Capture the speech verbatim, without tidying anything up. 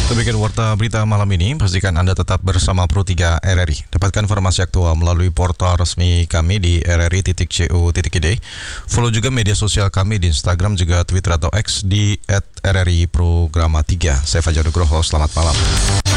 Demikian warta berita malam ini. Pastikan Anda tetap bersama Pro tiga R R I. Dapatkan informasi aktual melalui portal resmi kami di r r i titik co titik i d. Follow juga media sosial kami di Instagram juga Twitter atau X di et r r i programa tiga. Saya Fajar Nugroho, selamat malam.